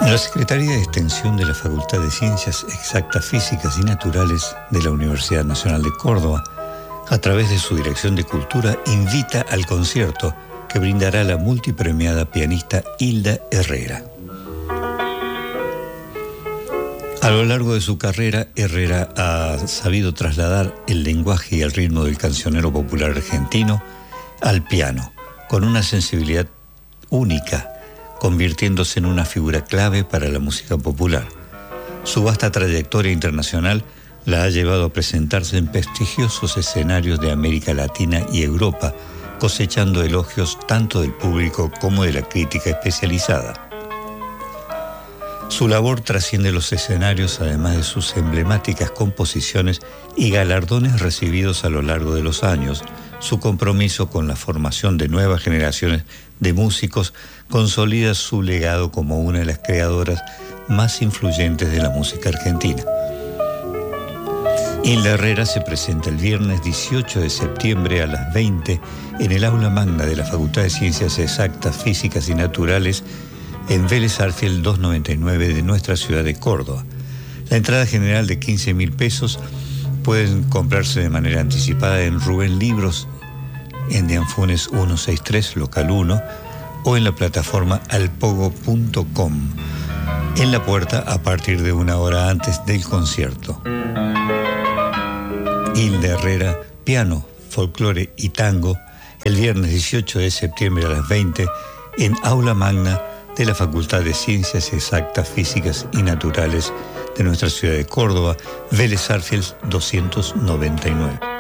La Secretaría de Extensión de la Facultad de Ciencias Exactas, Físicas y Naturales de la Universidad Nacional de Córdoba, a través de su Dirección de Cultura, invita al concierto que brindará la multipremiada pianista Hilda Herrera. A lo largo de su carrera, Herrera ha sabido trasladar el lenguaje y el ritmo del cancionero popular argentino al piano, con una sensibilidad única, convirtiéndose en una figura clave para la música popular. Su vasta trayectoria internacional la ha llevado a presentarse en prestigiosos escenarios de América Latina y Europa, cosechando elogios tanto del público como de la crítica especializada. Su labor trasciende los escenarios, además de sus emblemáticas composiciones y galardones recibidos a lo largo de los años. Su compromiso con la formación de nuevas generaciones de músicos consolida su legado como una de las creadoras más influyentes de la música argentina. Hilda Herrera se presenta el viernes 18 de septiembre a las 20 en el aula magna de la Facultad de Ciencias Exactas, Físicas y Naturales en Vélez Arfield 299 de nuestra ciudad de Córdoba. La entrada general de 15.000 pesos pueden comprarse de manera anticipada en Rubén Libros, en de Anfunes 163, local 1, o en la plataforma alpogo.com, en la puerta a partir de 1 hora antes del concierto. Hilda Herrera, piano, folclore y tango, el viernes 18 de septiembre a las 20 en Aula Magna de la Facultad de Ciencias Exactas, Físicas y Naturales de nuestra ciudad de Córdoba, Vélez Arfield 299.